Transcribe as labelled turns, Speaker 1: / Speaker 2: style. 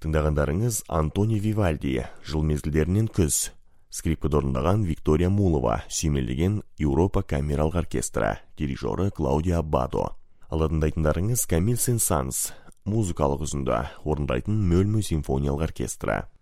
Speaker 1: Тыңдағандарыңыз Антонио Вивальди, жыл мезгілдерінен күз. Скрипкада орындаған Виктория Мулова, сүйемелдеген Еуропа камералық оркестрі, дирижері Клаудио Аббадо. Ал тыңдайтындарыңыз Камиль Сен-Санс, музыкалық үзінді, орындайтын Мөлмө симфониялық оркестрі.